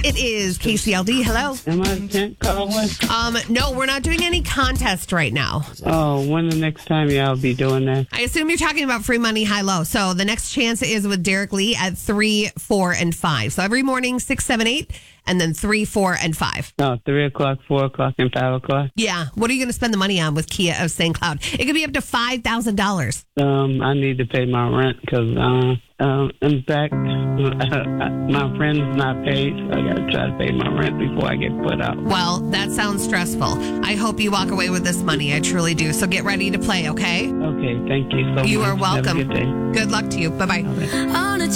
It is KCLD. Hello. Am I the 10th caller? No, we're not doing any contest right now. Oh, when the next time y'all be doing that? I assume you're talking about free money high-low. So the next chance is with Derek Lee at 3, 4, and 5. So every morning, 6, 7, 8, and then 3, 4, and 5. Oh, 3 o'clock, 4 o'clock, and 5 o'clock? Yeah. What are you going to spend the money on with Kia of St. Cloud? It could be up to $5,000. I need to pay my rent because, in fact, my friend's not paid, so I got to try to pay my rent before I get put out. Well, that sounds stressful. I hope you walk away with this money. I truly do. So get ready to play, okay? Okay, thank you so much. You are welcome. Have a good day. Good luck to you. Bye-bye. Okay.